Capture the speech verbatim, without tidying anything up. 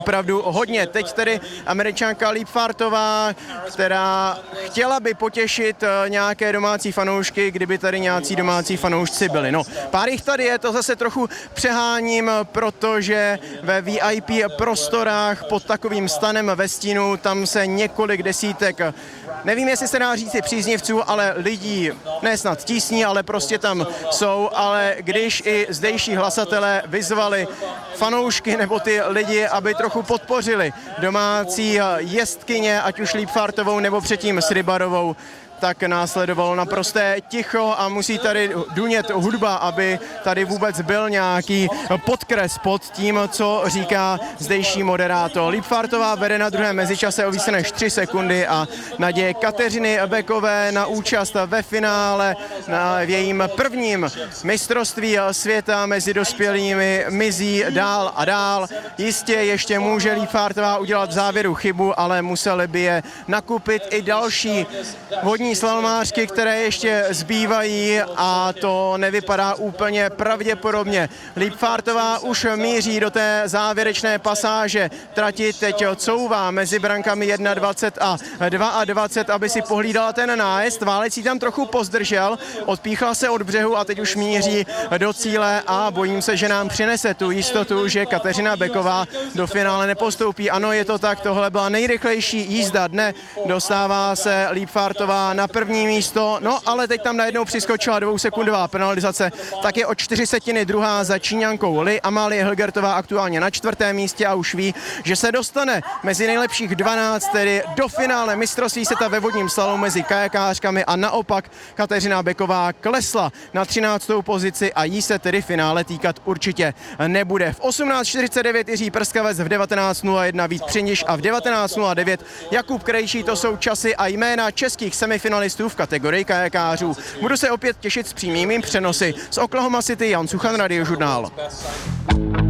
Opravdu hodně. Teď tedy Američanka Liepfartová, která chtěla by potěšit nějaké domácí fanoušky, kdyby tady nějací domácí fanoušci byli. No, pár jich tady je, to zase trochu přeháním, protože ve V I P prostorách pod takovým stanem ve stínu tam se několik desítek, nevím, jestli se dá říci příznivců, ale lidí, ne snad tísní, ale prostě tam jsou, ale když i zdejší hlasatelé vyzvali fanoušky nebo ty lidi, aby trochu podpořili domácí jezdkyně, ať už Liepfartovou nebo předtím Srybarovou, tak následovalo naprosté ticho a musí tady dunět hudba, aby tady vůbec byl nějaký podkres pod tím, co říká zdejší moderátor. Liepfartová vede na druhém mezičase o více než tři sekundy a naděje Kateřiny Bekové na účast ve finále na v jejím prvním mistrovství světa mezi dospělými mizí dál a dál. Jistě ještě může Liepfartová udělat v závěru chybu, ale museli by je nakupit i další vodní slalomářky, které ještě zbývají a to nevypadá úplně pravděpodobně. Liepfartová už míří do té závěrečné pasáže. Trati teď couvá mezi brankami dvacet jedna a dvacet dva, aby si pohlídala ten nájezd. Válec jí tam trochu pozdržel, odpíchla se od břehu a teď už míří do cíle a bojím se, že nám přinese tu jistotu, že Kateřina Beková do finále nepostoupí. Ano, je to tak, tohle byla nejrychlejší jízda dne, dostává se Liepfartová na první místo, no ale teď tam najednou přiskočila dvousekundová penalizace, tak je o čtyři setiny druhá za Číňankou Li. Amálie Hilgertová aktuálně na čtvrtém místě a už ví, že se dostane mezi nejlepších dvanáct, tedy do finále mistrovství světa ve vodním slalomu mezi kajakářkami a naopak Kateřina Beková klesla na třináctou pozici a jí se tedy finále týkat určitě nebude. V osmnáct čtyřicet devět Jiří Prskavec, v devatenáct nula jedna Vít Přiniš a v devatenáct nula devět Jakub Krejčí. To jsou časy a jména českých semifinalistů v kategorii kajakářů. Budu se opět těšit s přímými přenosy z Oklahoma City. Jan Suchan, Radiožurnál.